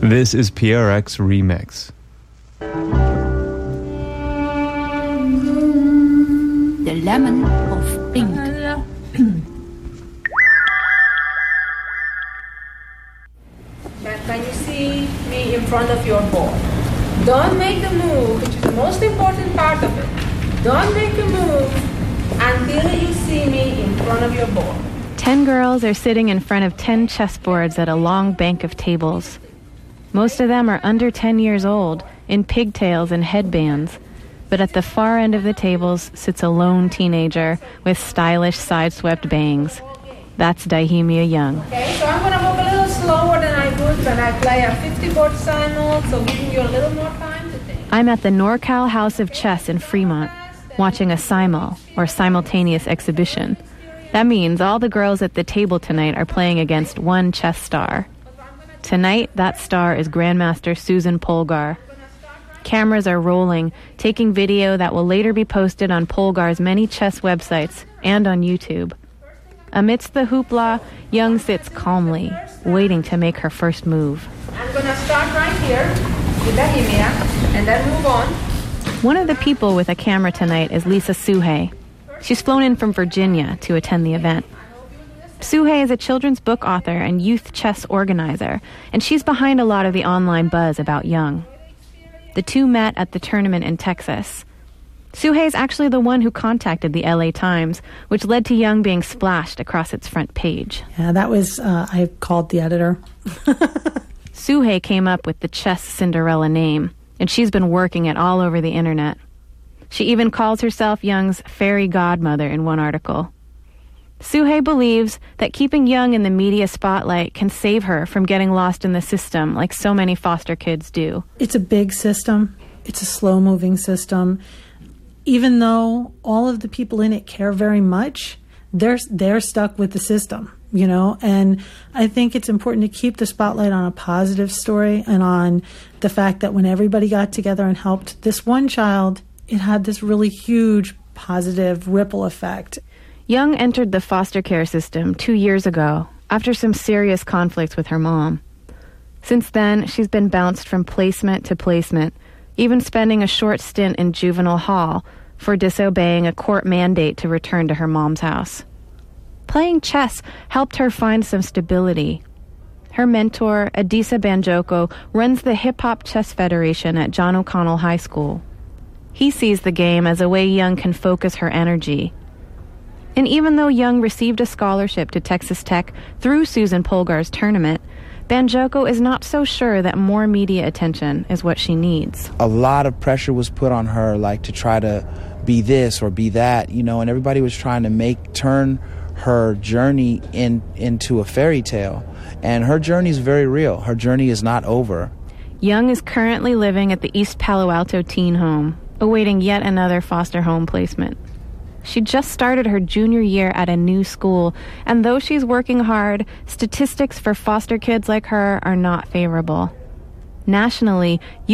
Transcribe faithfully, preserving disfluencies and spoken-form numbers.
This is P R X Remix. The lemon of pink. Can you see me in front of your board? Don't make a move, which is the most important part of it. Don't make a move until you see me in front of your board. Ten girls are sitting in front of ten chessboards at a long bank of tables. Most of them are under ten years old, in pigtails and headbands. But at the far end of the tables sits a lone teenager with stylish side-swept bangs. That's Dahemia Young. Okay, so I'm going to move a little slower than I would when I play a fifty-board simul, so giving you a little more time to think. I'm at the NorCal House of Chess in Fremont, watching a simul, or simultaneous exhibition. That means all the girls at the table tonight are playing against one chess star. Tonight, that star is Grandmaster Susan Polgar. Cameras are rolling, taking video that will later be posted on Polgar's many chess websites and on YouTube. Amidst the hoopla, Young sits calmly, waiting to make her first move. I'm going to start right here with Dahemia, and then move on. One of the people with a camera tonight is Lisa Suhey. She's flown in from Virginia to attend the event. Suhey is a children's book author and youth chess organizer, and she's behind a lot of the online buzz about Young. The two met at the tournament in Texas. Suhey is actually the one who contacted the L A Times, which led to Young being splashed across its front page. Yeah, that was, uh, I called the editor. Suhey came up with the Chess Cinderella name, and she's been working it all over the internet. She even calls herself Young's fairy godmother in one article. Suhey believes that keeping Young in the media spotlight can save her from getting lost in the system like so many foster kids do. It's a big system. It's a slow-moving system. Even though all of the people in it care very much, they're they're stuck with the system, you know? And I think it's important to keep the spotlight on a positive story and on the fact that when everybody got together and helped this one child, it had this really huge positive ripple effect. Young entered the foster care system two years ago after some serious conflicts with her mom. Since then, she's been bounced from placement to placement, even spending a short stint in juvenile hall for disobeying a court mandate to return to her mom's house. Playing chess helped her find some stability. Her mentor, Adisa Banjoko, runs the Hip Hop Chess Federation at John O'Connell High School. He sees the game as a way Young can focus her energy. And even though Young received a scholarship to Texas Tech through Susan Polgar's tournament, Banjoko is not so sure that more media attention is what she needs. A lot of pressure was put on her, like to try to be this or be that, you know, and everybody was trying to make turn her journey in into a fairy tale. And her journey is very real. Her journey is not over. Young is currently living at the East Palo Alto teen home, awaiting yet another foster home placement. She just started her junior year at a new school, and though she's working hard, statistics for foster kids like her are not favorable. Nationally,